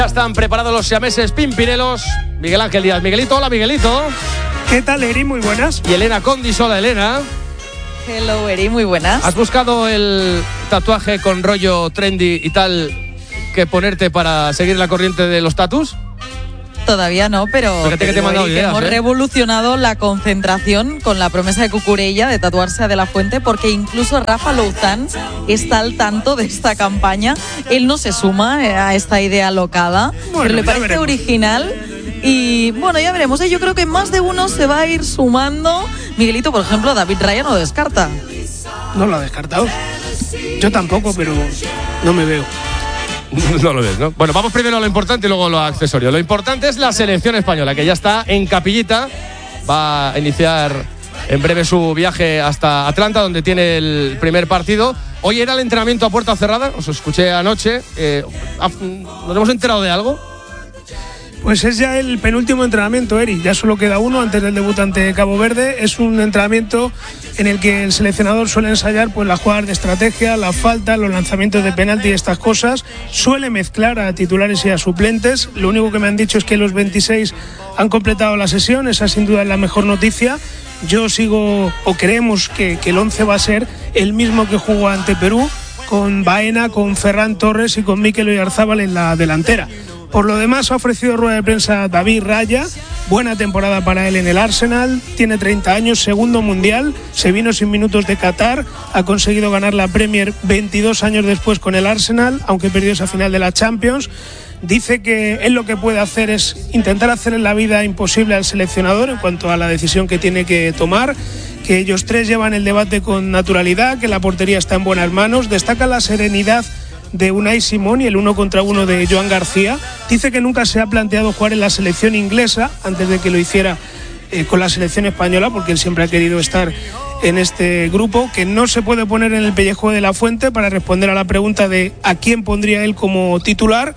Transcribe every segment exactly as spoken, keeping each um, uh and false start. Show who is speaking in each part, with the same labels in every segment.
Speaker 1: Ya están preparados los siameses Pimpinelos. Miguel Ángel Díaz. Miguelito, hola Miguelito.
Speaker 2: ¿Qué tal, Eri? Muy buenas.
Speaker 1: Y Elena Condis, hola Elena.
Speaker 3: Hello, Eri, muy buenas.
Speaker 1: ¿Has buscado el tatuaje con rollo trendy y tal que ponerte para seguir la corriente de los tatus?
Speaker 3: Todavía no, pero
Speaker 1: Fíjate que te he mandado
Speaker 3: Eri,
Speaker 1: ideas,
Speaker 3: hemos
Speaker 1: ¿eh?
Speaker 3: revolucionado la concentración con la promesa de Cucurella de tatuarse a De La Fuente, porque incluso Rafa Louzán está al tanto de esta campaña. Él no se suma a esta idea alocada,
Speaker 2: bueno,
Speaker 3: pero le parece
Speaker 2: veremos.
Speaker 3: original. Y bueno, ya veremos, ¿eh? Yo creo que más de uno se va a ir sumando. Miguelito, por ejemplo, David Raya no descarta.
Speaker 2: No lo ha descartado. Yo tampoco, pero no me veo.
Speaker 1: No lo ves, ¿no? Bueno, vamos primero a lo importante y luego a lo accesorio. Lo importante es la selección española, que ya está en Capillita. Va a iniciar en breve su viaje hasta Atlanta, donde tiene el primer partido. Hoy era el entrenamiento a puerta cerrada, os escuché anoche. Eh, ¿Nos hemos enterado de algo?
Speaker 2: Pues es ya el penúltimo entrenamiento, Eri. Ya solo queda uno antes del debut ante Cabo Verde. Es un entrenamiento en el que el seleccionador suele ensayar pues, las jugadas de estrategia, las faltas, los lanzamientos de penalti y estas cosas. Suele mezclar a titulares y a suplentes. Lo único que me han dicho es que los veintiséis han completado la sesión. Esa sin duda es la mejor noticia. Yo sigo, o creemos que, que el once va a ser el mismo que jugó ante Perú, con Baena, con Ferran Torres y con Mikel Oyarzábal en la delantera. Por lo demás, ha ofrecido rueda de prensa David Raya. Buena temporada para él en el Arsenal. Tiene treinta años, segundo mundial. Se vino sin minutos de Qatar. Ha conseguido ganar la Premier veintidós años después con el Arsenal, aunque perdió esa final de la Champions. Dice que él lo que puede hacer es intentar hacer en la vida imposible al seleccionador en cuanto a la decisión que tiene que tomar. Que ellos tres llevan el debate con naturalidad, que la portería está en buenas manos. Destaca la serenidad de Unai Simón y el uno contra uno de Joan García. Dice que nunca se ha planteado jugar en la selección inglesa antes de que lo hiciera eh, con la selección española, porque él siempre ha querido estar en este grupo, que no se puede poner en el pellejo de La Fuente para responder a la pregunta de a quién pondría él como titular.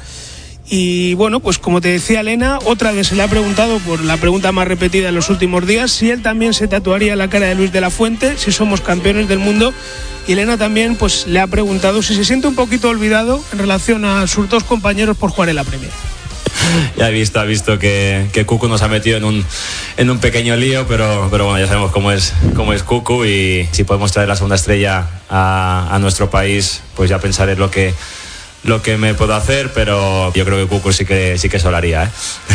Speaker 2: Y bueno, pues como te decía Elena, otra vez se le ha preguntado, por la pregunta más repetida en los últimos días, si él también se tatuaría la cara de Luis de la Fuente, si somos campeones del mundo. Y Elena también pues le ha preguntado si se siente un poquito olvidado en relación a sus dos compañeros por jugar en la Premier.
Speaker 4: Ya he visto, ha visto que, que Cucu nos ha metido en un, en un pequeño lío, pero, pero bueno, ya sabemos cómo es, cómo es Cucu, y si podemos traer la segunda estrella a, a nuestro país, pues ya pensaré lo que, lo que me puedo hacer, pero yo creo que Cucu sí que, sí que se lo haría, ¿eh?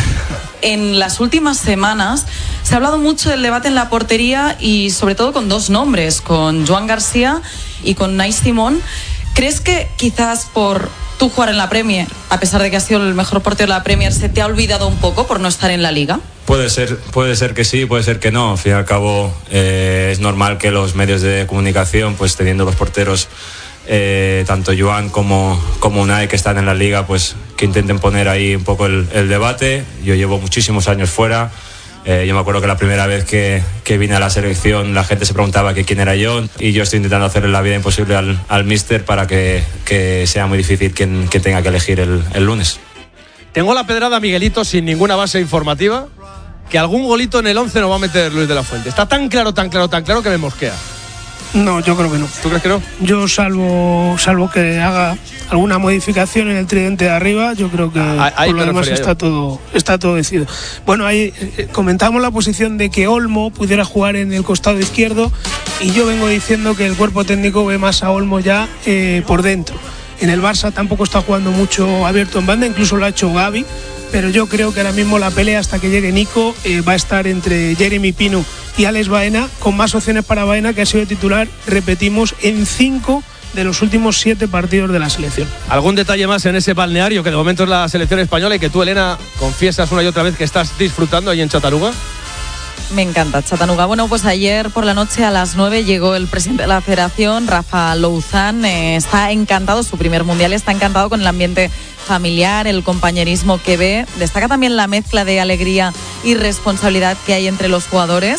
Speaker 3: En las últimas semanas se ha hablado mucho del debate en la portería y sobre todo con dos nombres, con Joan García y con Unai Simón. ¿Crees que quizás por tú jugar en la Premier, a pesar de que has sido el mejor portero de la Premier, se te ha olvidado un poco por no estar en la Liga?
Speaker 4: Puede ser, puede ser que sí, puede ser que no. Al fin y al cabo eh, es normal que los medios de comunicación, pues teniendo los porteros Eh, tanto Joan como, como Unai, que están en la liga, pues que intenten poner ahí un poco el, el debate. Yo llevo muchísimos años fuera. Eh, yo me acuerdo que la primera vez que, que vine a la selección la gente se preguntaba que quién era yo, y yo estoy intentando hacerle la vida imposible al, al míster para que, que sea muy difícil quien, quien tenga que elegir el, el lunes.
Speaker 1: Tengo la pedrada, Miguelito, sin ninguna base informativa, que algún golito en el once nos va a meter Luis de la Fuente. Está tan claro, tan claro, tan claro que me mosquea.
Speaker 2: No, yo creo que no.
Speaker 1: ¿Tú crees que no?
Speaker 2: Yo salvo salvo que haga alguna modificación en el tridente de arriba, yo creo que
Speaker 1: Ah, ahí
Speaker 2: por lo
Speaker 1: me
Speaker 2: demás
Speaker 1: refería
Speaker 2: está
Speaker 1: yo.
Speaker 2: todo está todo decidido. Bueno, ahí eh, comentamos la posición de que Olmo pudiera jugar en el costado izquierdo, y yo vengo diciendo que el cuerpo técnico ve más a Olmo ya eh, por dentro. En el Barça tampoco está jugando mucho abierto en banda, incluso lo ha hecho Gavi, pero yo creo que ahora mismo la pelea hasta que llegue Nico eh, va a estar entre Jeremy Pino y Alex Baena, con más opciones para Baena, que ha sido titular, repetimos, en cinco de los últimos siete partidos de la selección.
Speaker 1: ¿Algún detalle más en ese balneario que de momento es la selección española y que tú, Elena, confiesas una y otra vez que estás disfrutando ahí en Chattanooga?
Speaker 3: Me encanta Chattanooga. Bueno, pues ayer por la noche a las nueve llegó el presidente de la federación, Rafa Louzán. Eh, está encantado, su primer mundial, está encantado con el ambiente familiar, el compañerismo que ve. Destaca también la mezcla de alegría y responsabilidad que hay entre los jugadores.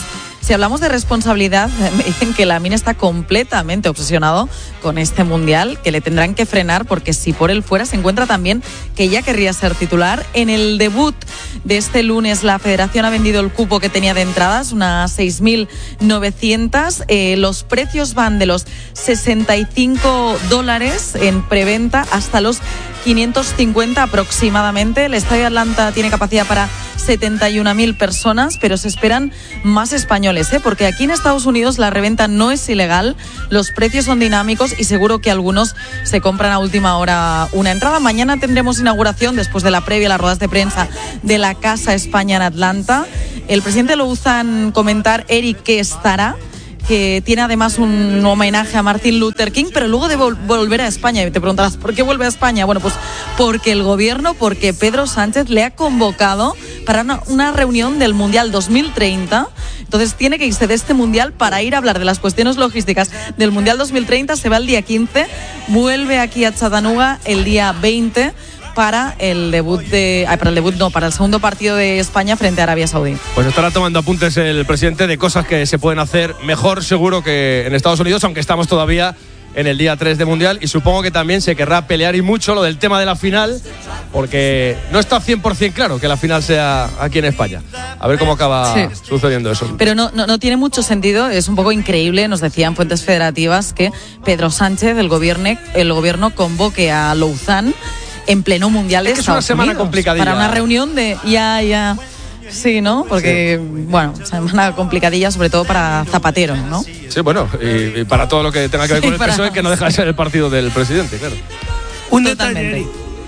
Speaker 3: Si hablamos de responsabilidad, me dicen que Lamine está completamente obsesionado con este Mundial, que le tendrán que frenar porque si por él fuera se encuentra también que ya querría ser titular. En el debut de este lunes la Federación ha vendido el cupo que tenía de entradas, unas seis mil novecientas. Eh, los precios van de los sesenta y cinco dólares en preventa hasta los quinientos cincuenta aproximadamente. El Estadio Atlanta tiene capacidad para setenta y una mil personas, pero se esperan más españoles, ¿eh? Porque aquí en Estados Unidos la reventa no es ilegal, los precios son dinámicos y seguro que algunos se compran a última hora una entrada. Mañana tendremos inauguración después de la previa, las ruedas de prensa de la Casa España en Atlanta. El presidente Louzán comentar, Eric, que estará, que tiene además un homenaje a Martin Luther King, pero luego de vol- volver a España. Y te preguntarás, ¿por qué vuelve a España? Bueno, pues porque el gobierno, porque Pedro Sánchez le ha convocado para una, una reunión del Mundial dos mil treinta. Entonces tiene que irse de este Mundial para ir a hablar de las cuestiones logísticas del Mundial dos mil treinta. Se va el día quince, vuelve aquí a Chattanooga el día veinte para el debut de... Ay, para el debut no, para el segundo partido de España frente a Arabia Saudí.
Speaker 1: Pues estará tomando apuntes el presidente de cosas que se pueden hacer mejor seguro que en Estados Unidos, aunque estamos todavía en el día tres de Mundial, y supongo que también se querrá pelear y mucho lo del tema de la final, porque no está cien por ciento claro que la final sea aquí en España. A ver cómo acaba sí. sucediendo eso.
Speaker 3: Pero no, no, no tiene mucho sentido, es un poco increíble, nos decían fuentes federativas, que Pedro Sánchez, el gobierno, el gobierno convoque a Louzán en pleno Mundial de
Speaker 1: es que
Speaker 3: Estados
Speaker 1: es una semana
Speaker 3: Unidos,
Speaker 1: complicadilla
Speaker 3: para una reunión de ya, ya... Sí, ¿no? Porque, sí. bueno, semana complicadilla, sobre todo para Zapatero, ¿no?
Speaker 1: Sí, bueno, y, y para todo lo que tenga que ver sí, con el para... P S O E, que no deja de ser el partido del presidente, claro.
Speaker 2: Un detalle,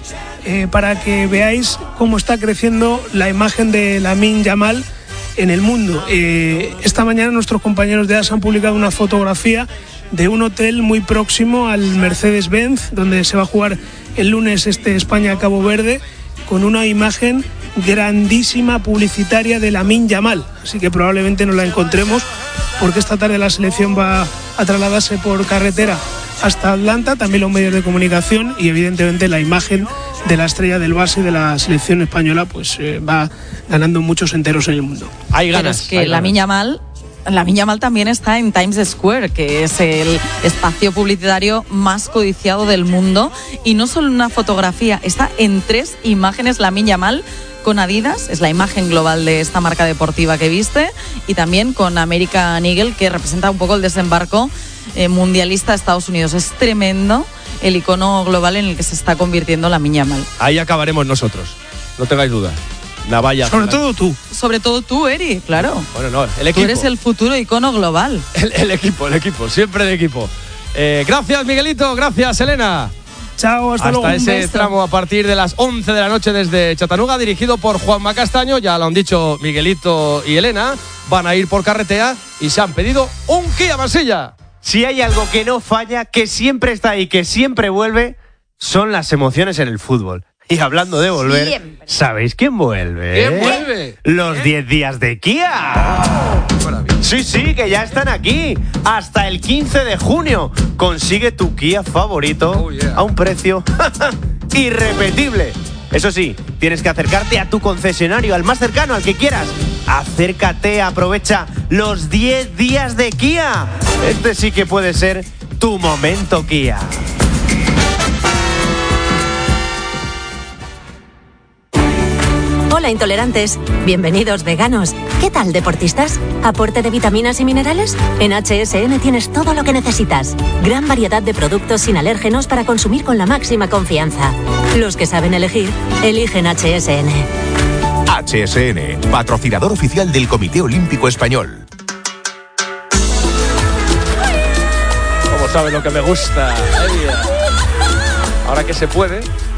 Speaker 2: eh, para que veáis cómo está creciendo la imagen de Lamine Yamal en el mundo. Eh, esta mañana nuestros compañeros de A S han publicado una fotografía de un hotel muy próximo al Mercedes-Benz, donde se va a jugar el lunes este España-Cabo Verde, con una imagen grandísima publicitaria de Lamine Yamal, así que probablemente no la encontremos porque esta tarde la selección va a trasladarse por carretera hasta Atlanta, también los medios de comunicación, y evidentemente la imagen de la estrella del Barça y de la selección española pues eh, va ganando muchos enteros en el mundo.
Speaker 1: Hay ganas.
Speaker 3: Pero es que Lamine Yamal Lamine Yamal también está en Times Square, que es el espacio publicitario más codiciado del mundo, y no solo en una fotografía, está en tres imágenes Lamine Yamal con Adidas, es la imagen global de esta marca deportiva que viste, y también con American Eagle, que representa un poco el desembarco eh, mundialista de Estados Unidos. Es tremendo el icono global en el que se está convirtiendo Lamine Yamal.
Speaker 1: Ahí acabaremos nosotros, no tengáis duda. Navalla.
Speaker 2: Sobre todo tú.
Speaker 3: Sobre todo tú, Eri, claro.
Speaker 1: Bueno, no, el equipo.
Speaker 3: Tú eres el futuro icono global.
Speaker 1: El, el equipo, el equipo, siempre el equipo. Eh, gracias, Miguelito, gracias, Elena.
Speaker 2: Chao, hasta, hasta luego.
Speaker 1: Hasta ese tramo a partir de las once de la noche desde Chattanooga, dirigido por Juanma Castaño. Ya lo han dicho Miguelito y Elena. Van a ir por carretera y se han pedido un Kia Marsella.
Speaker 5: Si hay algo que no falla, que siempre está ahí, que siempre vuelve, son las emociones en el fútbol. Y hablando de volver, siempre. ¿Sabéis quién vuelve?
Speaker 1: ¿Quién vuelve?
Speaker 5: Los diez días de Kia. Sí, sí, que ya están aquí. Hasta el quince de junio. Consigue tu Kia favorito oh, yeah. a un precio irrepetible. Eso sí, tienes que acercarte a tu concesionario, al más cercano, al que quieras. Acércate, aprovecha los diez días de Kia. Este sí que puede ser tu momento Kia.
Speaker 6: Hola intolerantes, bienvenidos veganos. ¿Qué tal deportistas? ¿Aporte de vitaminas y minerales? En H S N tienes todo lo que necesitas. Gran variedad de productos sin alérgenos para consumir con la máxima confianza. Los que saben elegir, eligen H S N.
Speaker 7: H S N, patrocinador oficial del Comité Olímpico Español.
Speaker 1: Como sabes lo que me gusta. Ahora que se puede...